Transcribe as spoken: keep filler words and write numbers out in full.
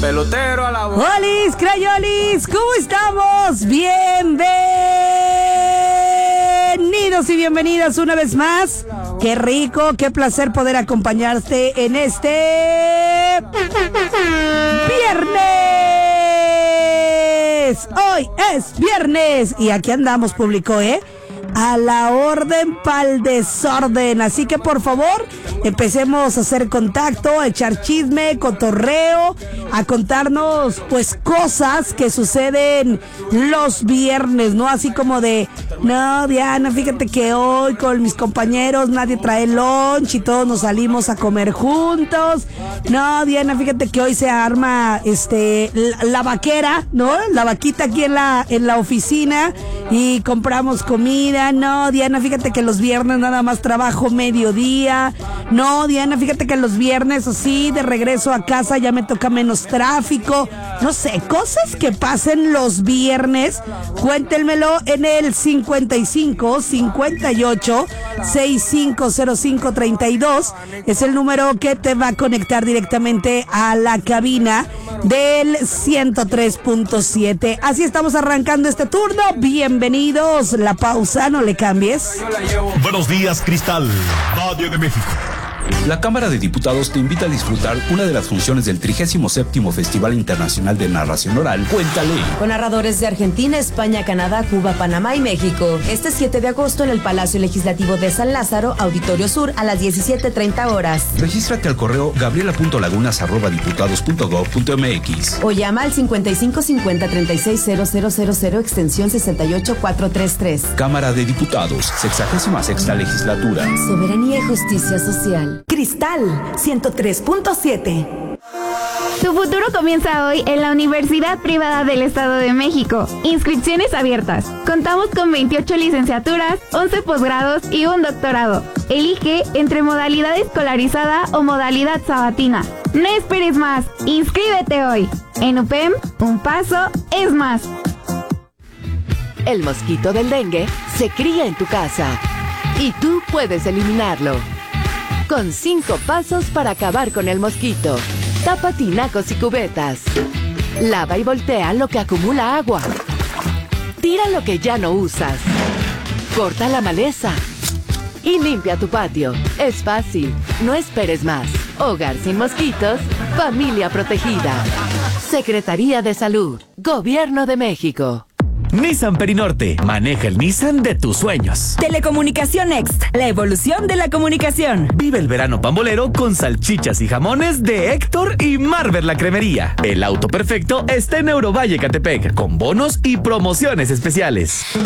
Pelotero a la voz. ¡Olis, crayolis! ¿Cómo estamos? Bienvenidos y bienvenidas una vez más. Qué rico, qué placer poder acompañarte en este viernes. Hoy es viernes y aquí andamos, público, ¿eh? A la orden pa'l desorden. Así que por favor, empecemos a hacer contacto, a echar chisme, cotorreo, a contarnos pues cosas que suceden los viernes, ¿no? Así como de, no, Diana, fíjate que hoy con mis compañeros nadie trae lunch y todos nos salimos a comer juntos. No, Diana, fíjate que hoy se arma este la, la vaquera, ¿no? La vaquita aquí en la, en la oficina y compramos comida. No, Diana, fíjate que los viernes nada más trabajo mediodía. No, Diana, fíjate que los viernes así de regreso a casa ya me toca menos tráfico. No sé, cosas que pasen los viernes. Cuéntenmelo en el cincuenta y cinco, cincuenta y ocho, sesenta y cinco cero cinco treinta y dos. Es el número que te va a conectar directamente a la cabina del ciento tres punto siete. Así estamos arrancando este turno. Bienvenidos. La pausa, no le cambies. Buenos días, Cristal, Radio de México. La Cámara de Diputados te invita a disfrutar una de las funciones del trigésimo séptimo Festival Internacional de Narración Oral, Cuéntale. Con narradores de Argentina, España, Canadá, Cuba, Panamá y México. Este siete de agosto en el Palacio Legislativo de San Lázaro, Auditorio Sur, a las diecisiete treinta horas. Regístrate al correo gabriela punto lagunas arroba diputados punto gob punto mx. O llama al cincuenta y cinco cincuenta treinta y seis cero cero cero cero extensión sesenta y ocho cuatrocientos treinta y tres. Cámara de Diputados, sexagésima sexta legislatura. Soberanía y justicia social. Cristal ciento tres punto siete. Tu futuro comienza hoy en la Universidad Privada del Estado de México. Inscripciones abiertas. Contamos con veintiocho licenciaturas, once posgrados y un doctorado. Elige entre modalidad escolarizada o modalidad sabatina. No esperes más. Inscríbete hoy. En U P E M, un paso es más. El mosquito del dengue se cría en tu casa y tú puedes eliminarlo. Con cinco pasos para acabar con el mosquito. Tapa tinacos y cubetas. Lava y voltea lo que acumula agua. Tira lo que ya no usas. Corta la maleza. Y limpia tu patio. Es fácil. No esperes más. Hogar sin mosquitos. Familia protegida. Secretaría de Salud. Gobierno de México. Nissan Perinorte. Maneja el Nissan de tus sueños. Telecomunicación Next. La evolución de la comunicación. Vive el verano pambolero con salchichas y jamones de Héctor y Marvel la Cremería. El auto perfecto está en Eurovalle Catepec, con bonos y promociones especiales.